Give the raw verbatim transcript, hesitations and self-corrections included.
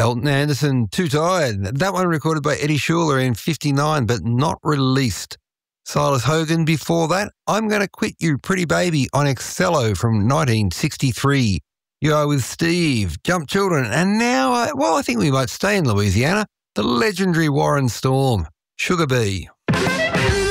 Elton Anderson, Too Tired. That one recorded by Eddie Schuler in fifty-nine, but not released. Silas Hogan before that, I'm Gonna Quit You, Pretty Baby on Excello from nineteen sixty-three. You Are With Steve, Jump Children, and now, uh, well, I think we might stay in Louisiana, the legendary Warren Storm, Sugar Bee.